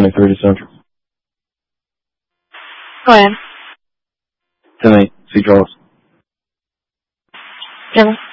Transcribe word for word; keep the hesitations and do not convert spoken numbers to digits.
twenty-three to Central. Go ahead. ten eight, see Charles. Jimmy.